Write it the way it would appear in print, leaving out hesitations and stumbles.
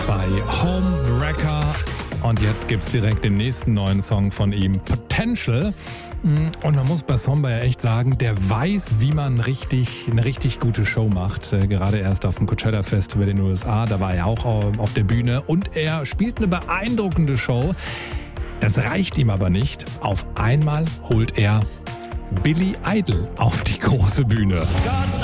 Bei Homewrecker. Und jetzt gibt's direkt den nächsten neuen Song von ihm, Potential. Und man muss bei Somba echt sagen, der weiß, wie man eine richtig gute Show macht. Gerade erst auf dem Coachella Festival in den USA, da war er auch auf der Bühne. Und er spielt eine beeindruckende Show. Das reicht ihm aber nicht. Auf einmal holt er Billy Idol auf die große Bühne.